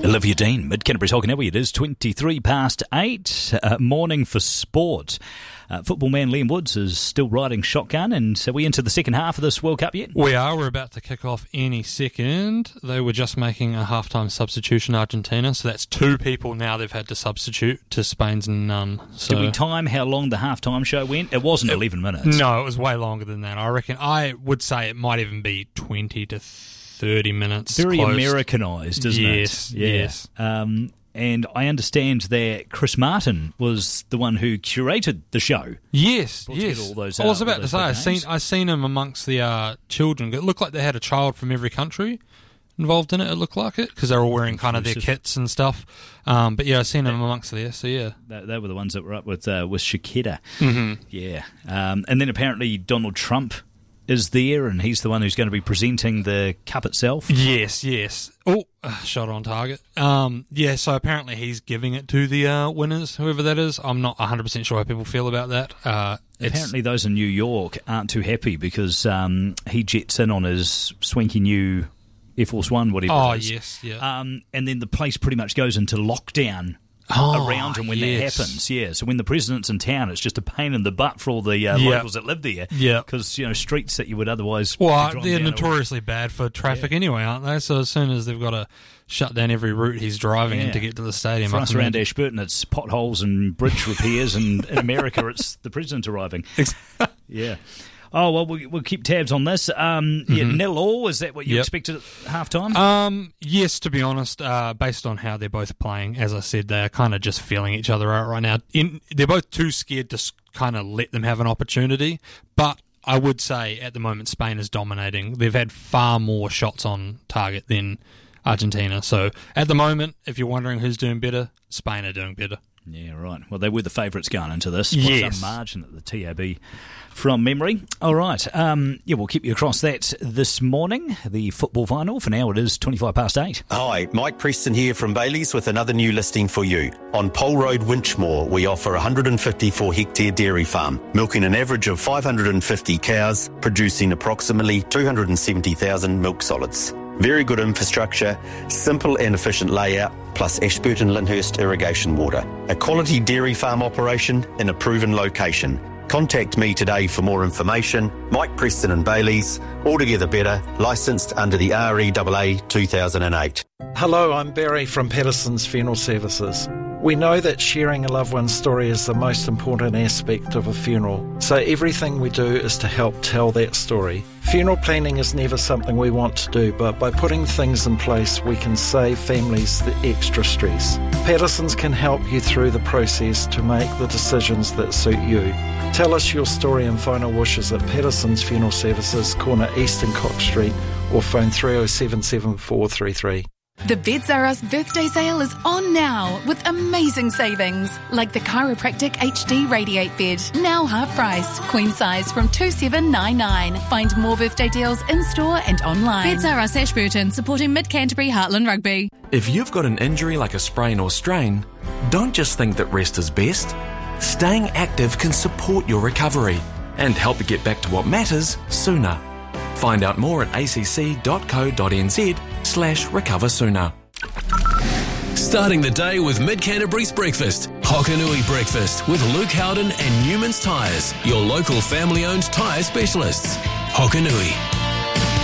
Olivia Dean, Mid-Canterbury's Hokanui. It is 23 past 8. Morning for sport. Football man Liam Woods is still riding shotgun, and so we enter the second half of this World Cup yet? We are. We're about to kick off any second. They were just making a halftime substitution, Argentina, so that's two people now they've had to substitute to Spain's none. So, did we time how long the halftime show went? It wasn't 11 minutes. No, it was way longer than that. I would say it might even be 20 to 30 minutes. Very close. Americanised, isn't it? Yes. And I understand that Chris Martin was the one who curated the show. Yes. All those, I was about to say, names. I seen him amongst the children. It looked like they had a child from every country involved in it. It looked like it because they were all wearing kind of their kits and stuff. But yeah, I seen him amongst there. So yeah, they were the ones that were up with Shakira. Mm-hmm. Yeah, and then apparently Donald Trump is there, and he's the one who's going to be presenting the cup itself. Yes. Oh, shot on target. So apparently he's giving it to the winners, whoever that is. I'm not 100% sure how people feel about that. Apparently those in New York aren't too happy because he jets in on his swanky new Air Force One, whatever it is. Yes, yeah. And then the place pretty much goes into lockdown around him when that happens. Yeah, so when the president's in town, it's just a pain in the butt for all the locals that live there. Yeah, because streets that you would otherwise they're notoriously bad for traffic anyway, aren't they? So as soon as they've got to shut down every route he's driving in to get to the stadium, for us around Ashburton, it's potholes and bridge repairs, and in America, it's the president arriving. Yeah. Oh, well, we'll keep tabs on this. 0-0, is that what you expected at halftime? Yes, to be honest, based on how they're both playing, as I said, they're kind of just feeling each other out right now. They're both too scared to kind of let them have an opportunity, but I would say at the moment Spain is dominating. They've had far more shots on target than Argentina. So at the moment, if you're wondering who's doing better, Spain are doing better. Yeah, right. Well, they were the favourites going into this. Yes. Some margin at the TAB from memory. All right. We'll keep you across that this morning. The football final. For now, it is 25 past 8. Hi, Mike Preston here from Bailey's with another new listing for you. On Pole Road, Winchmore, we offer a 154-hectare dairy farm, milking an average of 550 cows, producing approximately 270,000 milk solids. Very good infrastructure, simple and efficient layout, plus Ashburton Lyndhurst irrigation water. A quality dairy farm operation in a proven location. Contact me today for more information. Mike Preston and Bailey's, altogether better, licensed under the REAA 2008. Hello, I'm Barry from Patterson's Funeral Services. We know that sharing a loved one's story is the most important aspect of a funeral, so everything we do is to help tell that story. Funeral planning is never something we want to do, but by putting things in place, we can save families the extra stress. Patterson's can help you through the process to make the decisions that suit you. Tell us your story and final wishes at Patterson's Funeral Services, corner East and Cox Street, or phone 307 7433. The Beds R Us birthday sale is on now with amazing savings, like the Chiropractic HD Radiate bed, now half price, queen size from $2,799. Find more birthday deals in store and online. Beds R Us Ashburton, supporting Mid-Canterbury Heartland Rugby. If you've got an injury like a sprain or strain, don't just think that rest is best. Staying active can support your recovery and help you get back to what matters sooner. Find out more at acc.co.nz/recover sooner. Starting the day with Mid-Canterbury's breakfast. Hokanui Breakfast with Luke Howden and Newman's Tyres, your local family-owned tyre specialists. Hokanui.